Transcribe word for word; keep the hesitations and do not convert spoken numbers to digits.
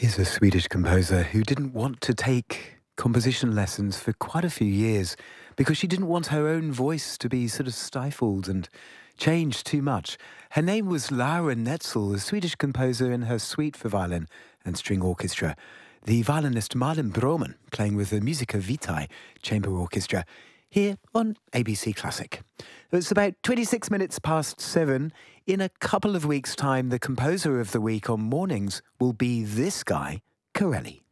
is a Swedish composer who didn't want to take composition lessons for quite a few years because she didn't want her own voice to be sort of stifled and changed too much. Her name was Laura Netzel, a Swedish composer in her suite for violin and string orchestra. The violinist Malin Broman playing with the Musica Vitae Chamber Orchestra here on A B C Classic. It's about twenty-six minutes past seven. In a couple of weeks' time, the composer of the week on mornings will be this guy, Corelli.